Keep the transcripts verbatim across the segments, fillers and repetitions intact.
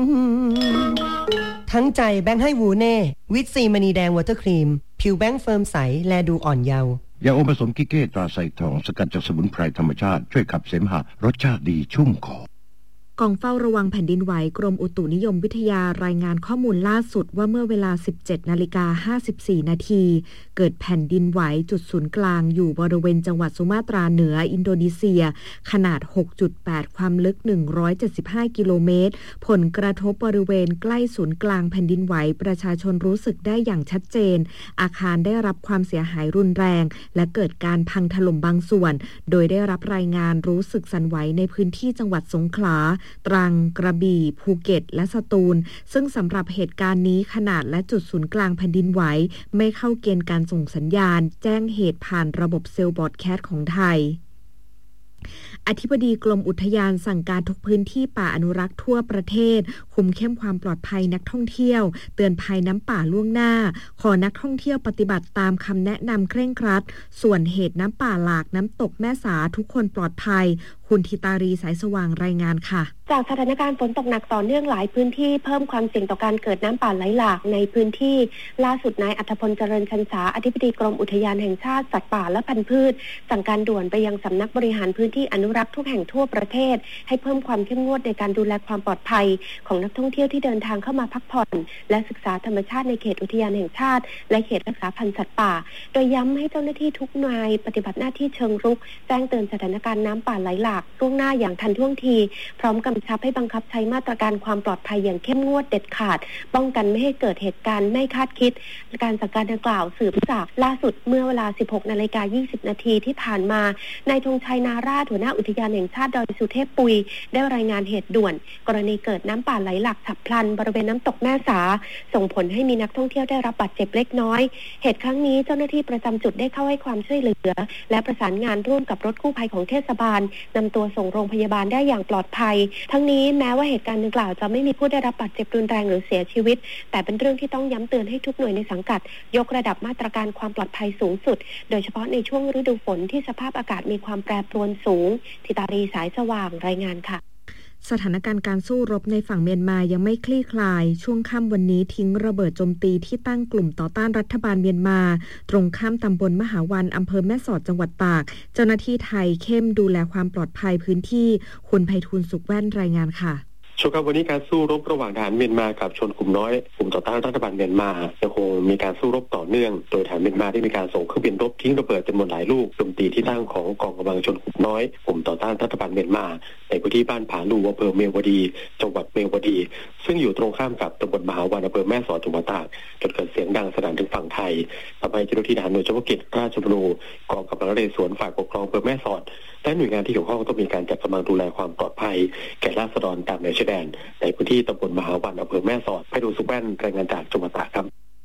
ทั้งใจแบงค์ให้วูเน่วิตซีมณีแดงวอเตอร์ครีมผิวแบงค์เฟิร์มใสแลดูอ่อนเยาว์ยาอมผสมกิเก้ตราไซทองสกัดจากสมุนไพรธรรมชาติช่วยขับเสมหะรสชาติดีชุ่มคอกองเฝ้าระวังแผ่นดินไหวกรมอุตุนิยมวิทยารายงานข้อมูลล่าสุดว่าเมื่อเวลา สิบเจ็ดนาฬิกาห้าสิบสี่นาทีเกิดแผ่นดินไหวจุดศูนย์กลางอยู่บริเวณจังหวัดสุมาตราเหนืออินโดนีเซียขนาด หกจุดแปด ความลึกหนึ่งร้อยเจ็ดสิบห้ากิโลเมตรผลกระทบบริเวณใกล้ศูนย์กลางแผ่นดินไหวประชาชนรู้สึกได้อย่างชัดเจนอาคารได้รับความเสียหายรุนแรงและเกิดการพังถล่มบางส่วนโดยได้รับรายงานรู้สึกสั่นไหวในพื้นที่จังหวัดสงขลาตรังกระบี่ภูเก็ตและสตูลซึ่งสำหรับเหตุการณ์นี้ขนาดและจุดศูนย์กลางแผ่นดินไหวไม่เข้าเกณฑ์การส่งสัญญาณแจ้งเหตุผ่านระบบเซลล์บรอดแคสต์ของไทยอธิบดีกรมอุทยานสั่งการทุกพื้นที่ป่าอนุรักษ์ทั่วประเทศคุมเข้มความปลอดภัยนักท่องเที่ยวเตือนภัยน้ำป่าล่วงหน้าขอนักท่องเที่ยวปฏิบัติตามคำแนะนำเคร่งครัดส่วนเหตุน้ำป่าหลากน้ำตกแม่สาทุกคนปลอดภัยคุณธิตารีสายสว่างรายงานค่ะจากสถานการณ์ฝนตกหนักต่อเนื่องหลายพื้นที่เพิ่มความเสี่ยงต่อการเกิดน้ำป่าไหลหลากในพื้นที่ล่าสุดนายอัธพลเจริญชันษาอธิบดีกรมอุทยานแห่งชาติสัตว์ป่าและพันธุ์พืชสั่งการด่วนไปยังสำนักบริหารพื้นที่อนุรักษ์ทุกแห่งทั่วประเทศให้เพิ่มความเข้มงวดในการดูแลความปลอดภัยของนักท่องเที่ยวที่เดินทางเข้ามาพักผ่อนและศึกษาธรรมชาติในเขตอุทยานแห่งชาติและเขตรักษาพันธุ์สัตว์ป่าโดยย้ำให้เจ้าหน้าที่ทุกนายปฏิบัติหน้าที่เชิงรุกแจ้งเตือนสถานการณ์น้ำป่าไหลหลากล่วงหน้าอย่างทันท่วงทีพร้อมกำชับให้บังคับใช้มาตรการความปลอดภัยอย่างเข้มงวดเด็ดขาดป้องกันไม่ให้เกิดเหตุการณ์ไม่คาดคิดการสั่งการดังกล่าวสืบจากล่าสุดเมื่อเวลา สิบหกนาฬิกายี่สิบนาทีที่ผ่านมานายธงชัยนาราชหัวหน้าอุทยานแห่งชาติดอยสุเทพปุยได้รายงานเหตุด่วนกรณีเกิดน้ำป่าไหลหลากฉับพลันบริเวณน้ำตกแม่สาส่งผลให้มีนักท่องเที่ยวได้รับบาดเจ็บเล็กน้อยเหตุครั้งนี้เจ้าหน้าที่ประจำจุดได้เข้าให้ความช่วยเหลือและประสานงานร่วมกับรถกู้ภัยของเทศบาลนำตัวส่งโรงพยาบาลได้อย่างปลอดภัยทั้งนี้แม้ว่าเหตุการณ์ดังกล่าวจะไม่มีผู้ได้รับบาดเจ็บรุนแรงหรือเสียชีวิตแต่เป็นเรื่องที่ต้องย้ำเตือนให้ทุกหน่วยในสังกัดยกระดับมาตรการความปลอดภัยสูงสุดโดยเฉพาะในช่วงฤดูฝนที่สภาพอากาศมีความแปรปรวนสูงธิตารีสายสว่างรายงานค่ะสถานการณ์การสู้รบในฝั่งเมียนมายังไม่คลี่คลายช่วงค่ำวันนี้ทิ้งระเบิดโจมตีที่ตั้งกลุ่มต่อต้านรัฐบาลเมียนมาตรงข้ามตำบลมหาวันอำเภอแม่สอดจังหวัดตากเจ้าหน้าที่ไทยเข้มดูแลความปลอดภัยพื้นที่คุณไพฑูรย์สุขแว่นรายงานค่ะช่วงค่ำวันนี้การสู้รบระหว่างทหารเมียนมากับชนกลุ่มน้อยกลุ่มต่อต้านรัฐบาลเมียนมายังคงมีการสู้รบต่อเนื่องโดยทหารเมียนมาได้มีการส่งเครื่องบินรบทิ้งระเบิดจำนวนหลายลูกโจมตีที่ตั้งของกองกำลังชนกลุ่มน้อยกลุ่มต่อต้านรัฐบาลเมียนมาในพื้นที่บ้านผาลูอำเภอเมียวดีจังหวัดเมียวดีซึ่งอยู่ตรงข้ามกับตำบลมหาวันอำเภอแม่สอดจังหวัดตากจนเกิดเสียงดังสนั่นถึงฝั่งไทยทำให้เจ้าหน้าที่ทหารหน่วยเฉพาะกิจราชบุรีกองกำลังนเรศวรฝ่ายปกครองอำเภอแม่สอดและหน่วยงานที่เกี่ยวข้องต้องมีการจัดกำลังดูแลความปลอดภัยแก่ราษฎรตามแนวชายแดนในพื้นที่ตำบลมหาวันอำเภอแม่สอดไพฑูรย์สุขแว่นรายงานจากจังหวัดตากครับ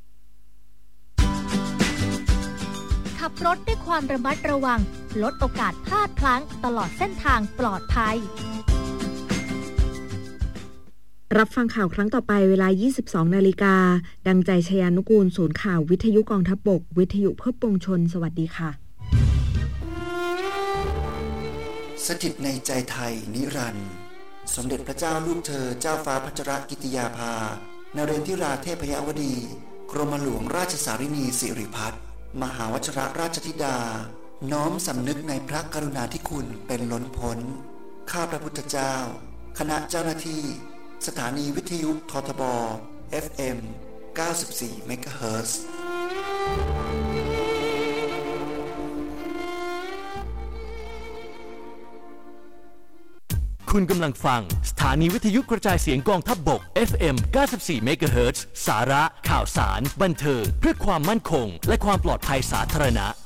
ขับรถด้วยความระมัดระวังลดโอกาสพลาดพลั้งตลอดเส้นทางปลอดภัยรับฟังข่าวครั้งต่อไปเวลา ยี่สิบสองนาฬิกาดังใจชยานุกูลศูนย์ข่าววิทยุกองทัพบกวิทยุเพื่อปวงชนสวัสดีค่ะสถิตในใจไทยนิรันดร์สมเด็จพระเจ้าลูกเธอเจ้าฟ้าพัชรกิติยาภานเรนทิราเทพยวดีกรมหลวงราชสารินีสิริพัฒน์มหาวชิรราชธิดาน้อมสำนึกในพระกรุณาธิคุณเป็นล้นพ้นข้าพระพุทธเจ้าคณะเจ้าหน้าที่สถานีวิทยุททบ เอฟ เอ็ม เก้าสิบสี่ เมกะเฮิรตซ์คุณกำลังฟังสถานีวิทยุกระจายเสียงกองทัพบก เอฟ เอ็ม เก้าสิบสี่ เมกะเฮิรตซ์สาระข่าวสารบันเทิงเพื่อความมั่นคงและความปลอดภัยสาธารณะ